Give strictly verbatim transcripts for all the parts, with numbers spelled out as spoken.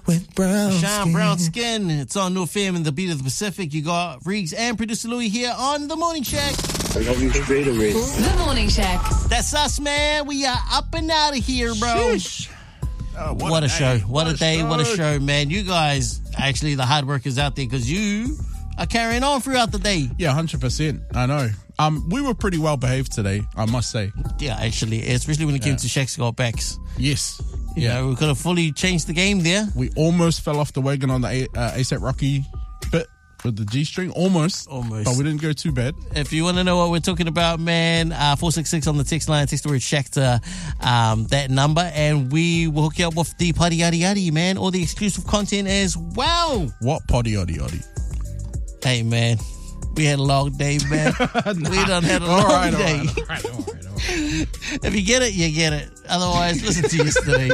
with brown Shine skin. Brown Skin. It's on No Fam in the Beat of the Pacific. You got Riggs and producer Louis here on The Morning Shack. I love you straight away. The Morning Shack. That's us, man. We are up and out of here, bro. Sheesh. Oh, what, What a day. show. What a day. show. What a show, man. You guys, actually, the hard workers out there, because you are carrying on throughout the day. Yeah, one hundred percent. I know. Um, we were pretty well behaved today, I must say. Yeah, actually, especially when it came Yeah. to Shaq's got backs. Yes. You Yeah. know, we could have fully changed the game there. We almost fell off the wagon on the A- uh, ASAP Rocky bit with the G-string. Almost. Almost. But we didn't go too bad. If you want to know what we're talking about, man, uh, four six six on the text line, text the word Shaq to um, that number, and we will hook you up with the Party Yaddy Yaddy, man, all the exclusive content as well. What potty oddy oddy? Hey, man, we had a long day, man. We done had a All long right, all day. right, all right, all right, all right. If you get it, you get it. Otherwise, listen to yesterday.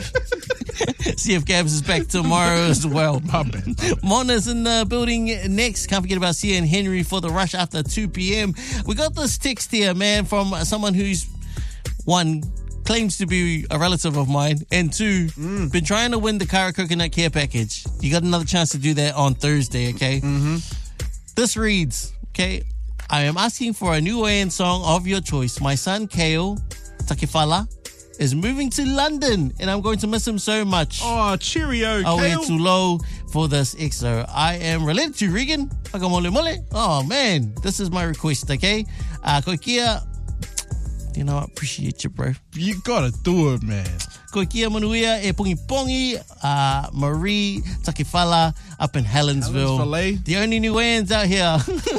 See if Gabs is back tomorrow as well. My bad, my bad. Mona's in the building next. Can't forget about Sia and Henry for the rush after two p.m. We got this text here, man, from someone who's, one, claims to be a relative of mine, and two, Mm. been trying to win the Kara Coconut Care Package. You got another chance to do that on Thursday, okay? Mm-hmm. This reads, okay, I am asking for a new Hawaiian song of your choice. My son, Kale Takefala, is moving to London, and I'm going to miss him so much. Oh, cheerio, Oh, we're Kale. too low for this X O. I am related to Regan. Pakamole mole. Oh, man. This is my request, okay? Uh, Koikia, you know, I appreciate you, bro. You gotta do it, man. Koikia Manuia e Pongi Pongi, uh, Marie Takefala up in Helensville. Helensville, eh? The only new hands out here.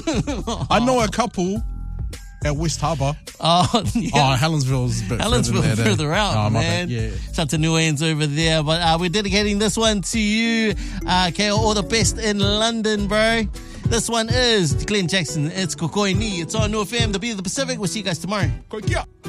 I know a couple at West Harbour. Oh, yeah. Oh, Helensville's a bit Helensville further, further, there, out, oh, my man. bad. Yeah. Shout out to New Orleans over there. But uh, we're dedicating this one to you, uh, Kale. All the best in London, bro. This one is Glenn Jackson. It's Kokoini. It's on New F M, the Beat of the Pacific. We'll see you guys tomorrow. Koikia.